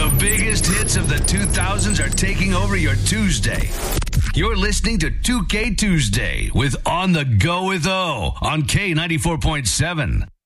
The biggest hits of the 2000s are taking over your Tuesday. You're listening to 2K Tuesday with On the Go with O on K94.7.